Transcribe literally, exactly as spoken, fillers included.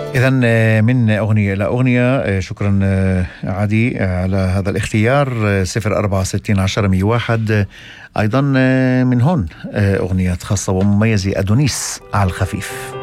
إذن من أغنية إلى أغنية. شكرا عدي على هذا الاختيار. صفر أربعة ستين عشرة مية واحد. أيضا من هون أغنية خاصة ومميزة أدونيس على الخفيف.